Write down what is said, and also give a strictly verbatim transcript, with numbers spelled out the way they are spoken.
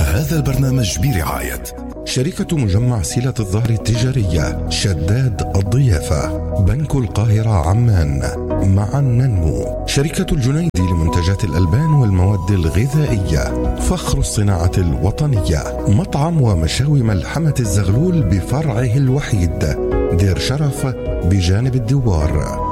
هذا البرنامج برعاية شركة مجمع سلة الظهر التجارية، شداد الضيافة، بنك القاهرة عمان، معا ننمو، شركة الجنيدي لمنتجات الألبان والمواد الغذائية، فخر الصناعة الوطنية، مطعم ومشاوي ملحمة الزغلول بفرعه الوحيد، دير شرف بجانب الدوار.